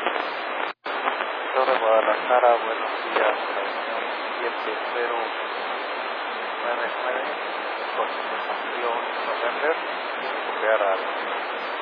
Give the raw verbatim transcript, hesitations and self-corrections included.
Torre Guadalajara, buenos días, reunión siete cero nueve nueve, cotización November, copiar al